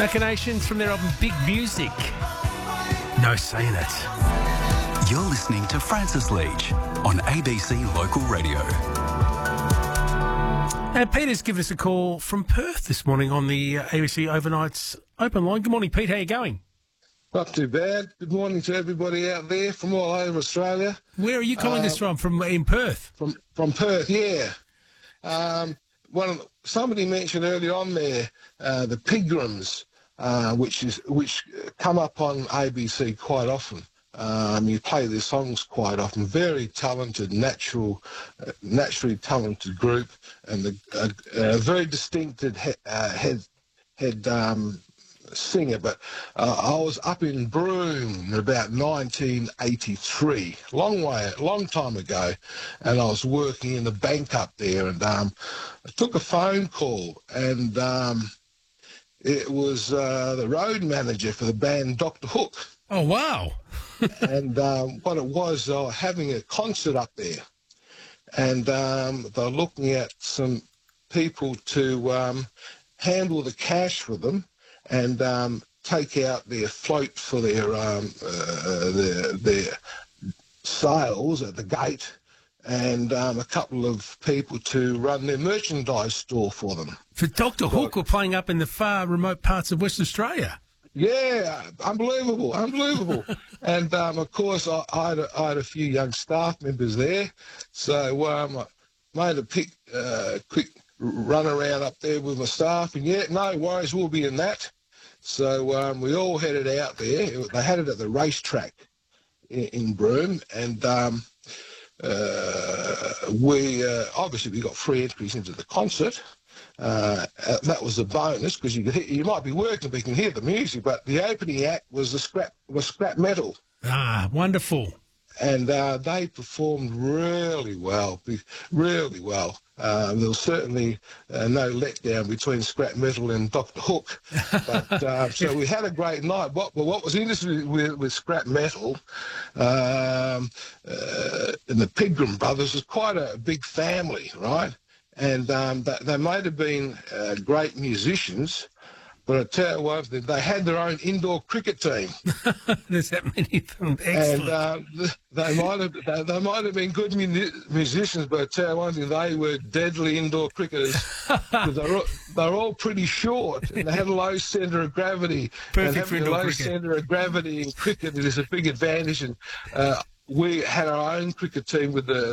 Machinations from their album Big Music. No saying it. You're listening to Francis Leach on ABC Local Radio. Peter's given us a call from Perth this morning on the ABC Overnights open line. Good morning, Pete. How are you going? Not too bad. Good morning to everybody out there from all over Australia. Where are you calling us from? In Perth? From Perth, yeah. Somebody mentioned earlier on there the Pilgrims, which come up on ABC quite often. You play their songs quite often. Very talented, naturally talented group, and a very distinctive head singer. But I was up in Broome in about 1983, long time ago, and I was working in the bank up there, and I took a phone call, and it was the road manager for the band Dr. Hook. Oh, wow. And what it was, they were having a concert up there, and they're looking at some people to handle the cash for them and take out their float for their sales at the gate, and a couple of people to run their merchandise store for them. For Dr. Hook were playing up in the far remote parts of Western Australia. Yeah, unbelievable. And, of course, I had a few young staff members there, so I made a quick run around up there with my staff, and, yeah, no worries, we'll be in that. So we all headed out there. They had it at the racetrack in Broome, and we got free entries into the concert. That was a bonus because you might be working, but you can hear the music. But the opening act was scrap metal. Ah, wonderful! And they performed really well, really well. There was certainly no letdown between scrap metal and Dr. Hook. But so we had a great night. What was interesting with scrap metal and the Pilgrim Brothers was quite a big family, right? And they might have been great musicians, but I tell you what, they had their own indoor cricket team. There's that many of them. Excellent. And they might have been good musicians, but I tell you one thing, they were deadly indoor cricketers because they're all pretty short, and they had a low centre of gravity. Perfect for indoor low cricket. centre of gravity in cricket is a big advantage, and we had our own cricket team with the